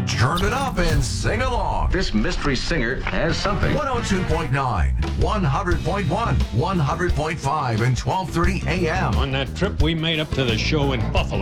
Turn it up and sing along. This mystery singer has something. 102.9, 100.1, 100.5, and 12:30 a.m. On that trip we made up to the show in Buffalo.